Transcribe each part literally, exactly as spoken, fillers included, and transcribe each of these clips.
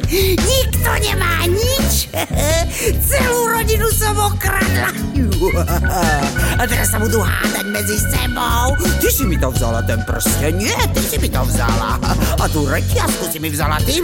Nikto nemá nič. Celú rodinu som okradla. A teraz sa budú hádať medzi sebou. Ty si mi to vzala, ten prsten. Nie, ty si mi to vzala. A tú reťazku si mi vzala ty.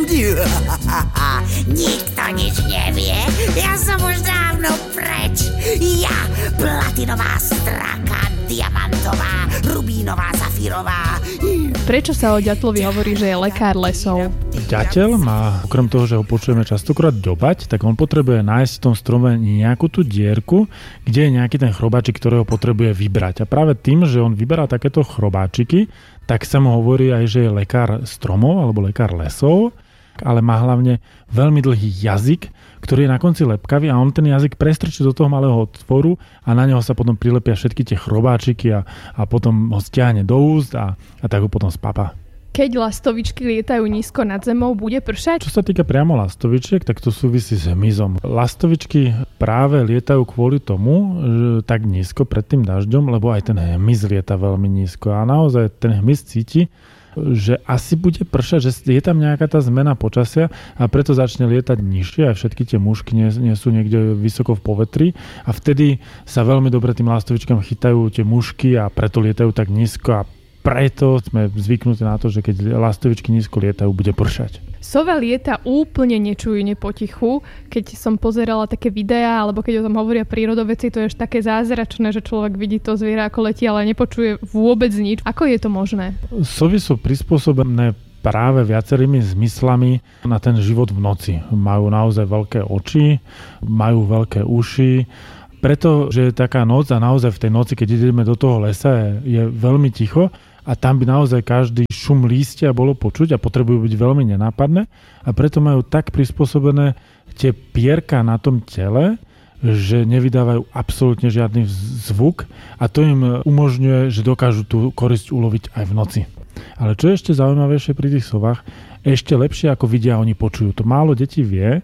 Nikto nič nevie. Ja som už dávno preč. Ja, platinová straka, diamantová, rubínová, zafírová. Prečo sa o ďatlovi hovorí, že je lekár lesov? Ďateľ má, okrem toho, že ho počujeme častokrát ďobať, tak on potrebuje nájsť v tom strome nejakú tú dierku, kde je nejaký ten chrobáčik, ktorého potrebuje vybrať. A práve tým, že on vyberá takéto chrobáčiky, tak sa mu hovorí aj, že je lekár stromov alebo lekár lesov, ale má hlavne veľmi dlhý jazyk, ktorý je na konci lepkavý a on ten jazyk prestrčí do toho malého otvoru a na neho sa potom prilepia všetky tie chrobáčiky a, a potom ho stiahne do úst a, a tak ho potom spápa. Keď lastovičky lietajú nízko nad zemou, bude pršať? Čo sa týka priamo lastovičiek, tak to súvisí s hmyzom. Lastovičky práve lietajú kvôli tomu, že tak nízko pred tým dažďom, lebo aj ten hmyz lieta veľmi nízko a naozaj ten hmyz cíti, že asi bude pršať, že je tam nejaká tá zmena počasia a preto začne lietať nižšie a všetky tie mušky nie, nie sú niekde vysoko v povetri a vtedy sa veľmi dobre tým lastovičkám chytajú tie mušky a preto lietajú tak nízko a preto sme zvyknutí na to, že keď lastovičky nízko lietajú, bude pršať. Sova lieta úplne nečujne potichu. Keď som pozerala také videá, alebo keď o tom hovoria prírodovedci, to je až také zázračné, že človek vidí to zviera ako letí, ale nepočuje vôbec nič. Ako je to možné? Sovy sú prispôsobené práve viacerými zmyslami na ten život v noci. Majú naozaj veľké oči, majú veľké uši, pretože je taká noc a naozaj v tej noci, keď ideme do toho lesa, je, je veľmi ticho a tam by naozaj každý šum lístia bolo počuť a potrebujú byť veľmi nenápadné a preto majú tak prispôsobené tie pierka na tom tele, že nevydávajú absolútne žiadny zvuk a to im umožňuje, že dokážu tú korisť uloviť aj v noci. Ale čo je ešte zaujímavejšie pri tých sovách, ešte lepšie ako vidia, oni počujú. To málo detí vie,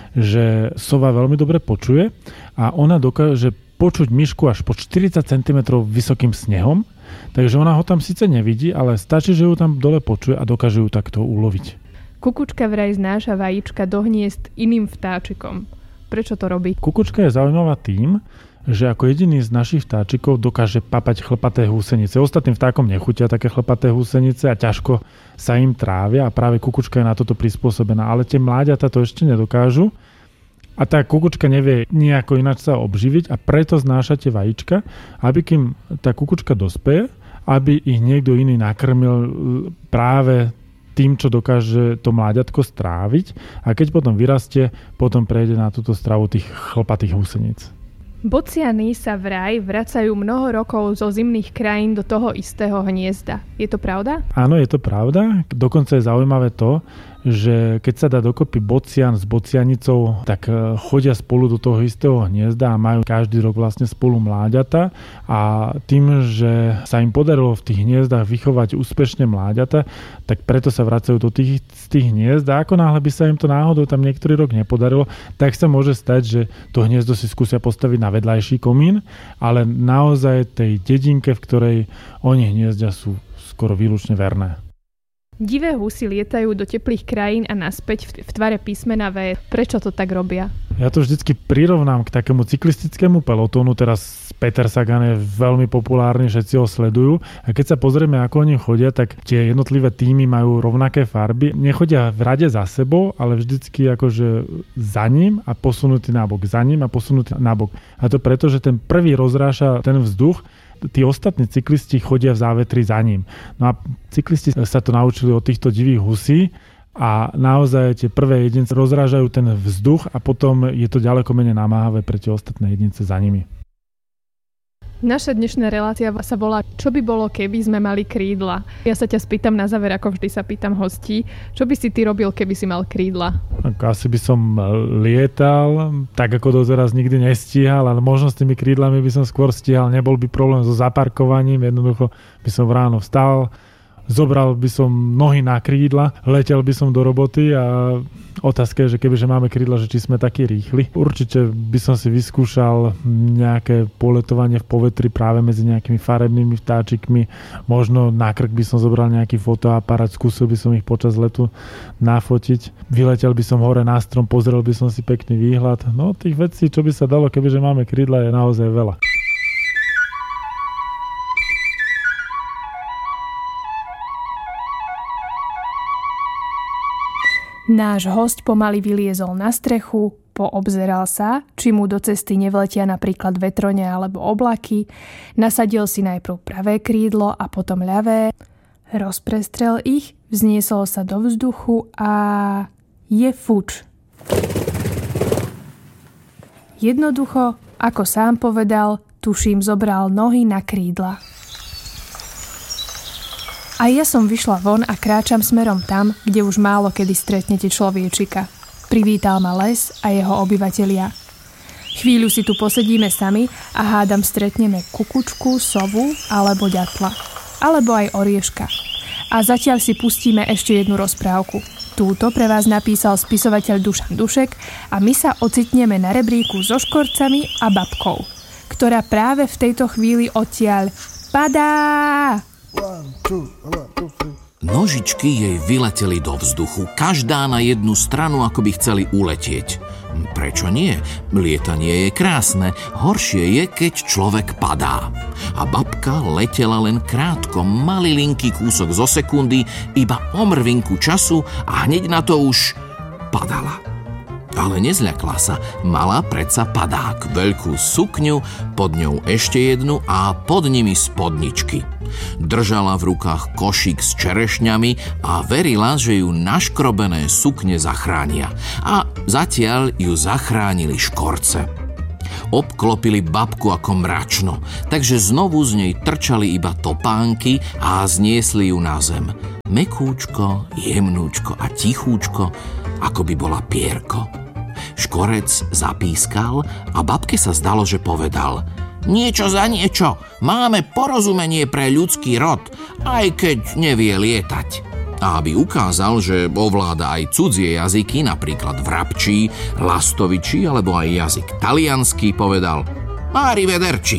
že sova veľmi dobre počuje a ona dokáže počuť myšku až po štyridsať centimetrov vysokým snehom, takže ona ho tam síce nevidí, ale stačí, že ju tam dole počuje a dokáže ju takto uloviť. Kukučka vraj znáša vajíčka do hniezd iným vtáčikom. Prečo to robí? Kukučka je zaujímavá tým, že ako jediný z našich vtáčikov dokáže papať chlpaté húsenice. Ostatným vtákom nechutia také chlpaté húsenice a ťažko sa im trávia a práve kukučka je na toto prispôsobená, ale tie mláďata to ešte nedokážu. A tá kukučka nevie nejako ináč sa obživiť a preto znáša tie vajíčka, aby kým tá kukučka dospeje, aby ich niekto iný nakrmil práve tým, čo dokáže to mláďatko stráviť a keď potom vyrastie, potom prejde na túto stravu tých chlpatých húseníc. Bociany sa vraj vracajú mnoho rokov zo zimných krajín do toho istého hniezda. Je to pravda? Áno, je to pravda. Dokonca je zaujímavé to, že keď sa dá dokopy bocian s bocianicou, tak chodia spolu do toho istého hniezda a majú každý rok vlastne spolu mláďata a tým, že sa im podarilo v tých hniezdách vychovať úspešne mláďata, tak preto sa vracajú do tých, z tých hniezd a ako náhle by sa im to náhodou tam niektorý rok nepodarilo, tak sa môže stať, že to hniezdo si skúsia postaviť na vedľajší komín, ale naozaj tej dedinke, v ktorej oni hniezdia, sú skoro výlučne verné. Divé husy lietajú do teplých krajín a naspäť v, v tvare písmena V. Prečo to tak robia? Ja to vždycky prirovnám k takému cyklistickému pelotónu. Teraz Peter Sagan je veľmi populárny, všetci ho sledujú. A keď sa pozrieme, ako oni chodia, tak tie jednotlivé týmy majú rovnaké farby. Nechodia v rade za sebou, ale vždycky akože za ním a posunutý nabok, za ním a posunutý nabok. A to preto, že ten prvý rozráša ten vzduch, tí ostatní cyklisti chodia v závetri za ním. No a cyklisti sa to naučili od týchto divých husí a naozaj tie prvé jedince rozrážajú ten vzduch a potom je to ďaleko menej namáhavé pre tie ostatné jedince za nimi. Naša dnešná relácia sa volá Čo by bolo, keby sme mali krídla? Ja sa ťa spýtam na záver, ako vždy sa pýtam hostí. Čo by si ty robil, keby si mal krídla? Asi by som lietal, tak ako doteraz nikdy nestíhal, ale možno s tými krídlami by som skôr stíhal. Nebol by problém so zaparkovaním, jednoducho by som ráno vstal, zobral by som nohy na krídla, letel by som do roboty a Otázka je, že kebyže máme krídla, že či sme takí rýchli. Určite by som si vyskúšal nejaké poletovanie v povetri práve medzi nejakými farebnými vtáčikmi. Možno na krk by som zobral nejaký fotoaparát, skúsil by som ich počas letu nafotiť. Vyletel by som hore na strom, pozrel by som si pekný výhľad. No tých vecí, čo by sa dalo, kebyže máme krídla, je naozaj veľa. Náš hosť pomaly vyliezol na strechu, poobzeral sa, či mu do cesty nevletia napríklad vetrone alebo oblaky, nasadil si najprv pravé krídlo a potom ľavé, rozprestrel ich, vzniesol sa do vzduchu a je fuč. Jednoducho, ako sám povedal, tuším zobral nohy na krídla. A ja som vyšla von a kráčam smerom tam, kde už málo kedy stretnete človečika. Privítal ma les a jeho obyvatelia. Chvíľu si tu posedíme sami a hádam stretneme kukučku, sovu alebo ďatla. Alebo aj orieška. A zatiaľ si pustíme ešte jednu rozprávku. Túto pre vás napísal spisovateľ Dušan Dušek a my sa ocitneme na rebríku so škorcami a babkou, ktorá práve v tejto chvíli odtiaľ padá. One, two, one, two, three. Nožičky jej vyleteli do vzduchu, každá na jednu stranu, ako by chceli uletieť. Prečo nie? Lietanie je krásne, horšie je, keď človek padá. A babka letela len krátko, malilinký kúsok zo sekundy, iba o mrvinku času a hneď na to už padala. Ale nezľakla sa, mala predsa padák, veľkú sukňu, pod ňou ešte jednu a pod nimi spodničky. Držala v rukách košík s čerešňami a verila, že ju naškrobené sukne zachránia. A zatiaľ ju zachránili škorce. Obklopili babku ako mračno, takže znovu z nej trčali iba topánky a zniesli ju na zem. Mekúčko, jemnúčko a tichúčko, ako by bola pierko. Škorec zapískal a babke sa zdalo, že povedal: niečo za niečo, máme porozumenie pre ľudský rod, aj keď nevie lietať. A aby ukázal, že ovláda aj cudzie jazyky, napríklad vrabčí, lastovičí alebo aj jazyk taliansky, povedal: arrivederci.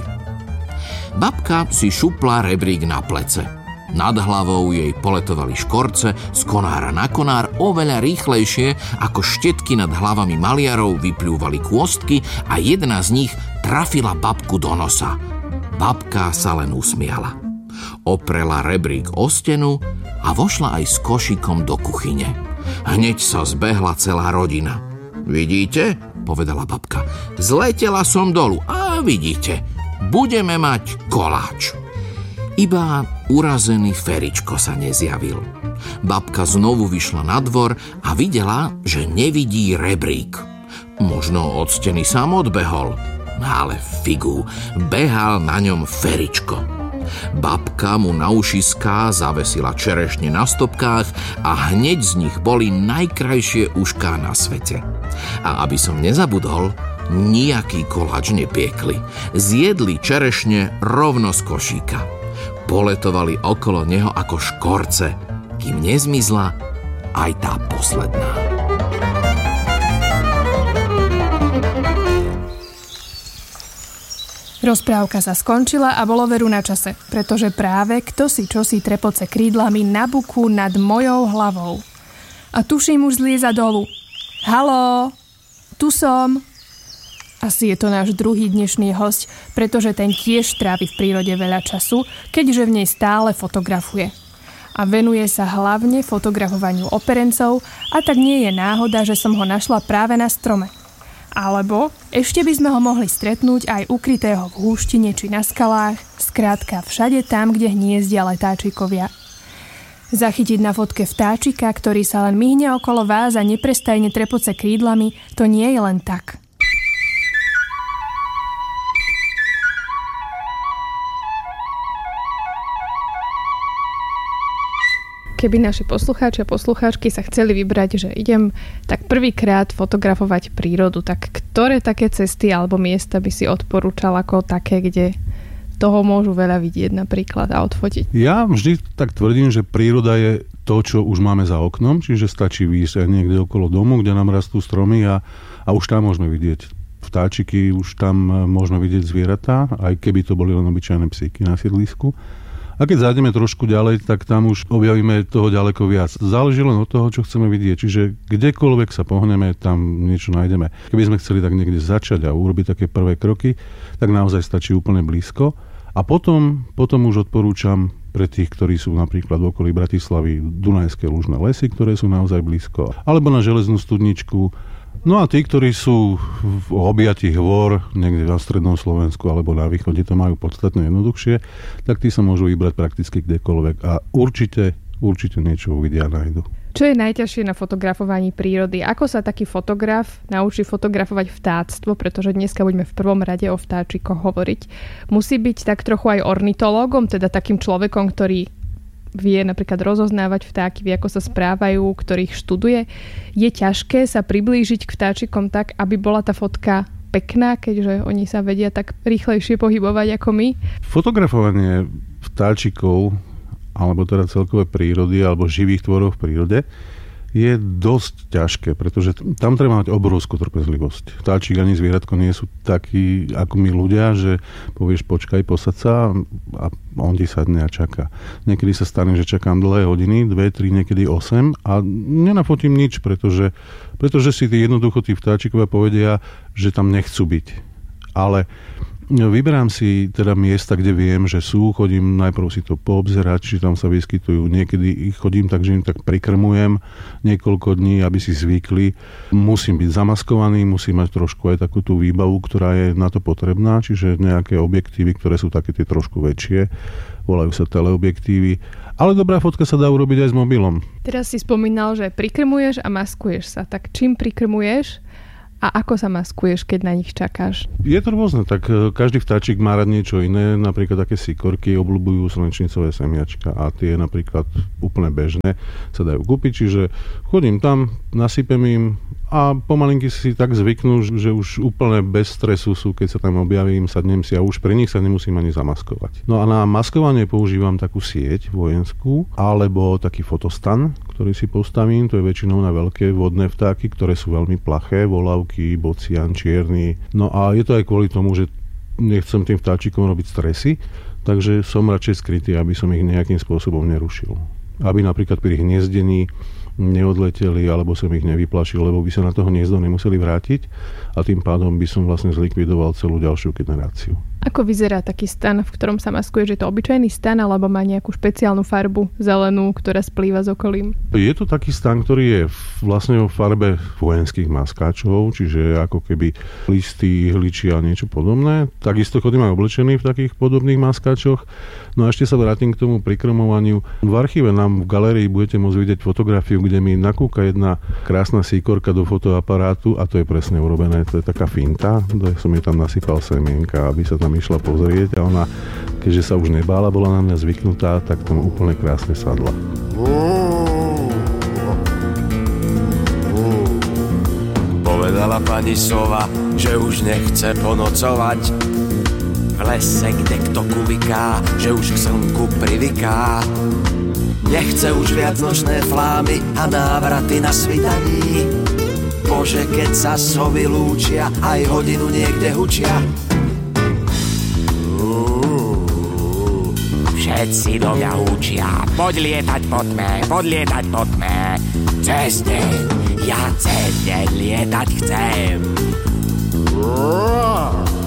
Babka si šupla rebrík na plece. Nad hlavou jej poletovali škorce z konára na konár oveľa rýchlejšie, ako štetky nad hlavami maliarov vypľúvali kôstky a jedna z nich trafila babku do nosa. Babka sa len usmiala. Oprela rebrík o stenu a vošla aj s košíkom do kuchyne. Hneď sa zbehla celá rodina. Vidíte, povedala babka, zletela som dolu a vidíte, budeme mať koláč. Iba urazený Feričko sa nezjavil. Babka znovu vyšla na dvor a videla, že nevidí rebrík. Možno od steny sám odbehol, ale figu, behal na ňom Feričko. Babka mu na ušiská zavesila čerešne na stopkách a hneď z nich boli najkrajšie ušká na svete. A aby som nezabudol, nijaký koláč nepiekli. Zjedli čerešne rovno z košíka. Poletovali okolo neho ako škorce, kým nezmizla aj tá posledná. Rozprávka sa skončila a bolo veru na čase, pretože práve kto si čosi trepoce krídlami na buku nad mojou hlavou. A tuším už zlieza dolu. Haló, tu som. Asi je to náš druhý dnešný hosť, pretože ten tiež trávi v prírode veľa času, keďže v nej stále fotografuje. A venuje sa hlavne fotografovaniu operencov a tak nie je náhoda, že som ho našla práve na strome. Alebo ešte by sme ho mohli stretnúť aj ukrytého v húštine či na skalách, skrátka všade tam, kde hniezdia letáčikovia. Zachytiť na fotke vtáčika, ktorý sa len myhne okolo vás a neprestajne trepoce krídlami, to nie je len tak. Keby naši poslucháči a poslucháčky sa chceli vybrať, že idem tak prvýkrát fotografovať prírodu, tak ktoré také cesty alebo miesta by si odporúčal ako také, kde toho môžu veľa vidieť napríklad a odfotiť? Ja vždy tak tvrdím, že príroda je to, čo už máme za oknom, čiže stačí výjsť aj niekde okolo domu, kde nám rastú stromy a, a už tam môžeme vidieť vtáčiky, už tam môžeme vidieť zvieratá, aj keby to boli len obyčajné psíky na sídlisku. A keď zájdeme trošku ďalej, tak tam už objavíme toho ďaleko viac. Záleží len od toho, čo chceme vidieť. Čiže kdekoľvek sa pohneme, tam niečo nájdeme. Keby sme chceli tak niekde začať a urobiť také prvé kroky, tak naozaj stačí úplne blízko. A potom, potom už odporúčam pre tých, ktorí sú napríklad v okolí Bratislavy, Dunajské lužné lesy, ktoré sú naozaj blízko. Alebo na železnú studničku. No a tí, ktorí sú v objatí hôr, niekde na strednom Slovensku alebo na východe, to majú podstatne jednoduchšie, tak tí sa môžu vybrať prakticky kdekoľvek a určite, určite niečo uvidia a nájdu. Čo je najťažšie na fotografovaní prírody? Ako sa taký fotograf naučí fotografovať vtáctvo, pretože dneska budeme v prvom rade o vtáčikoch hovoriť. Musí byť tak trochu aj ornitológom, teda takým človekom, ktorý vie napríklad rozoznávať vtáky, vie, ako sa správajú, ktorých študuje. Je ťažké sa priblížiť k vtáčikom tak, aby bola tá fotka pekná, keďže oni sa vedia tak rýchlejšie pohybovať ako my? Fotografovanie vtáčikov, alebo teda celkové prírody, alebo živých tvorov v prírode, je dosť ťažké, pretože tam treba mať obrovskú trpezlivosť. Vtáčik ani zvieratko nie sú takí ako my ľudia, že povieš počkaj, posad sa a on ti sadne a čaká. Niekedy sa stane, že čakám dlhé hodiny, dve, tri, niekedy osem a nenafotím nič, pretože, pretože si tí jednoducho tí vtáčikovia povedia, že tam nechcú byť. Ale vyberám si teda miesta, kde viem, že sú, chodím najprv si to poobzerať, či tam sa vyskytujú. Niekedy ich chodím tak, že im tak prikrmujem niekoľko dní, aby si zvykli. Musím byť zamaskovaný, musím mať trošku aj takú tú výbavu, ktorá je na to potrebná, čiže nejaké objektívy, ktoré sú také tie trošku väčšie, volajú sa teleobjektívy. Ale dobrá fotka sa dá urobiť aj s mobilom. Teraz si spomínal, že prikrmuješ a maskuješ sa. Tak čím prikrmuješ? A ako sa maskuješ, keď na nich čakáš? Je to rôzne, tak každý vtáčik má rád niečo iné, napríklad také sikorky obľúbujú slnečnicové semiačka a tie napríklad úplne bežné sa dajú kúpiť, čiže chodím tam, nasypem im a pomalinky si tak zvyknú, že už úplne bez stresu sú, keď sa tam objavím, sadnem si a už pri nich sa nemusím ani zamaskovať. No a na maskovanie používam takú sieť vojenskú alebo taký fotostan, ktorý si postavím, to je väčšinou na veľké vodné vtáky, ktoré sú veľmi plaché, volavky, bocian, čierny. No a je to aj kvôli tomu, že nechcem tým vtáčikom robiť stresy, takže som radšej skrytý, aby som ich nejakým spôsobom nerušil. Aby napríklad pri hniezdení neodleteli, alebo som ich nevyplašil, lebo by sa na toho hniezdo nemuseli vrátiť a tým pádom by som vlastne zlikvidoval celú ďalšiu generáciu. Ako vyzerá taký stan, v ktorom sa maskuješ? Je to obyčajný stan, alebo má nejakú špeciálnu farbu zelenú, ktorá splýva s okolím? Je to taký stan, ktorý je vlastne vo farbe vojenských maskáčov, čiže ako keby listy, ihličí a niečo podobné. Takisto chodím aj oblečený v takých podobných maskáčoch. No a ešte sa vrátim k tomu prikrmovaniu. V archíve nám v galérii budete môcť vidieť fotografiu, kde mi nakúka jedna krásna síkorka do fotoaparátu a to je presne urobené. To je taká finta, som jej tam nasypal semienka, aby sa tam išla pozrieť a ona, keďže sa už nebála, bola na mňa zvyknutá, tak tomu úplne krásne sadla. Povedala pani sova, že už nechce ponocovať. V lese, kde kto kuviká, že už k slnku privyká. Nechce už viac nočné flámy a návraty na svitaní. Bože, keď sa sovy lúčia, aj hodinu niekde hučia. Všetci do mňa húčia, poď lietať po tme, poď lietať po tme. Cez deň, ja cez deň lietať chcem.